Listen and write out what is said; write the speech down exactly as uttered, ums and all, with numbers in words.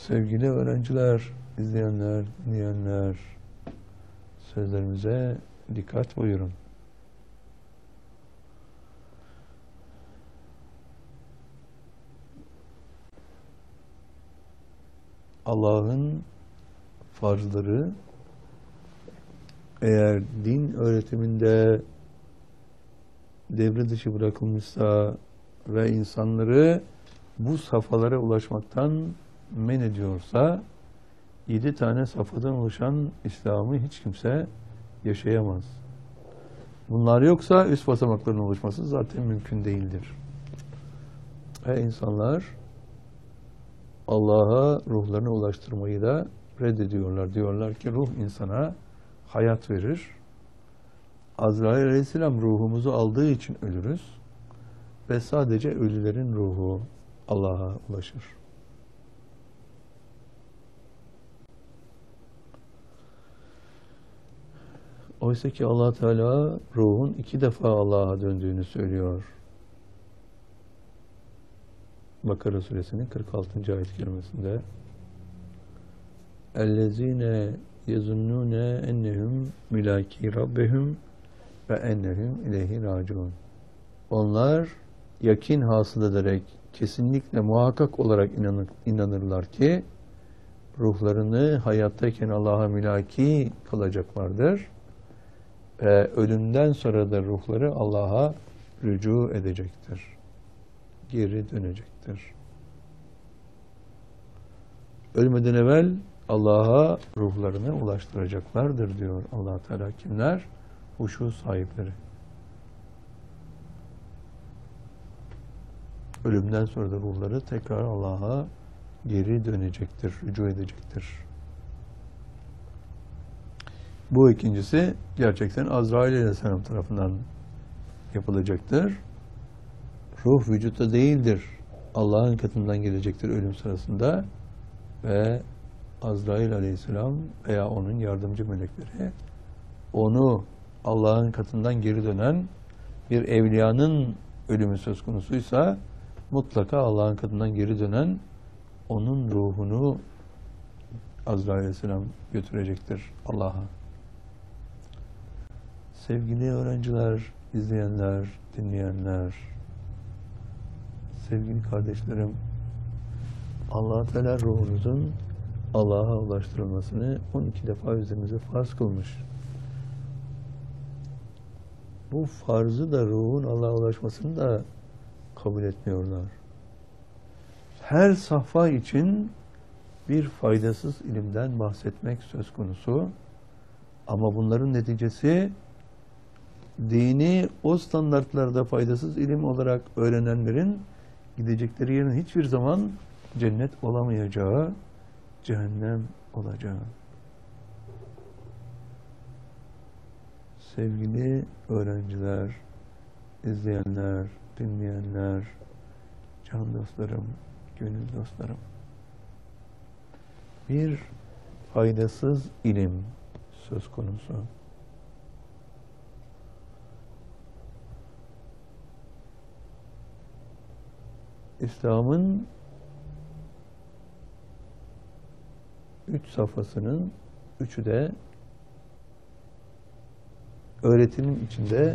Sevgili öğrenciler, izleyenler, dinleyenler, sözlerimize dikkat buyurun. Allah'ın farzları eğer din öğretiminde devre dışı bırakılmışsa ve insanları bu safhalara ulaşmaktan men ediyorsa, yedi tane safhadan oluşan İslam'ı hiç kimse yaşayamaz. Bunlar yoksa üst basamakların oluşması zaten mümkün değildir. Ve insanlar Allah'a ruhlarını ulaştırmayı da reddediyorlar. Diyorlar ki ruh insana hayat verir. Azrail Aleyhisselam ruhumuzu aldığı için ölürüz. Ve sadece ölülerin ruhu Allah'a ulaşır. Oysa ki Allah Teala ruhun iki defa Allah'a döndüğünü söylüyor. Bakara suresinin kırk altıncı ayet kerimesinde اَلَّذ۪ينَ يَزُنُّونَ اَنَّهُمْ مِلَاكِي رَبِّهُمْ وَاَنَّهُمْ اِلَيْهِ رَاجِعُونَ. Onlar yakin hasıl ederek kesinlikle muhakkak olarak inanır, inanırlar ki ruhlarını hayattayken Allah'a mülaki kılacaklardır ve ölümden sonra da ruhları Allah'a rücu edecektir. Geri dönecektir. Ölmeden evvel Allah'a ruhlarını ulaştıracaklardır diyor Allah Teala. Kimler? Huşu sahipleri. Ölümden sonra da ruhları tekrar Allah'a geri dönecektir, rücu edecektir. Bu ikincisi gerçekten Azrail Aleyhisselam tarafından yapılacaktır. Ruh vücutta değildir. Allah'ın katından gelecektir ölüm sırasında ve Azrail Aleyhisselam veya onun yardımcı melekleri onu Allah'ın katından geri dönen bir evliyanın ölümü söz konusuysa mutlaka Allah'ın katından geri dönen onun ruhunu Azrail Aleyhisselam götürecektir Allah'a. Sevgili öğrenciler, izleyenler, dinleyenler, sevgili kardeşlerim, Allah Teala ruhunuzun Allah'a ulaştırılmasını on iki defa üzerimize farz kılmış. Bu farzı da ruhun Allah'a ulaşmasını da kabul etmiyorlar. Her safha için bir faydasız ilimden bahsetmek söz konusu. Ama bunların neticesi dini o standartlarda faydasız ilim olarak öğrenenlerin gidecekleri yerin hiçbir zaman cennet olamayacağı, cehennem olacağı. Sevgili öğrenciler, izleyenler, dinleyenler, can dostlarım, gönül dostlarım. Bir faydasız ilim söz konusu. İslam'ın üç safhasının üçü de öğretimin içinde